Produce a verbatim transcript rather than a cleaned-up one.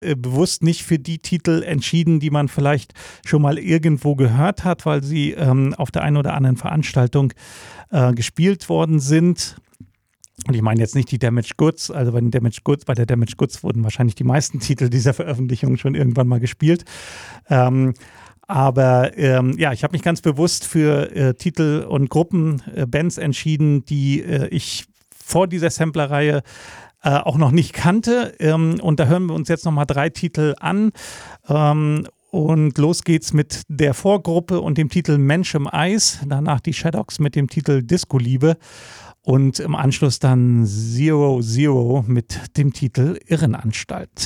äh, bewusst nicht für die Titel entschieden, die man vielleicht schon mal irgendwo gehört hat, weil sie ähm, auf der einen oder anderen Veranstaltung äh, gespielt worden sind. Und ich meine jetzt nicht die Damaged Goods, also bei den Damaged Goods, bei der Damaged Goods wurden wahrscheinlich die meisten Titel dieser Veröffentlichung schon irgendwann mal gespielt. Ähm, aber ähm, ja, ich habe mich ganz bewusst für äh, Titel und Gruppen, äh, Bands entschieden, die äh, ich vor dieser Samplerreihe äh, auch noch nicht kannte. Ähm, und da hören wir uns jetzt nochmal drei Titel an. Ähm, Und los geht's mit der Vorgruppe und dem Titel Mensch im Eis. Danach die Shadocks mit dem Titel Disco-Liebe. Und im Anschluss dann Zero Zero mit dem Titel Irrenanstalt.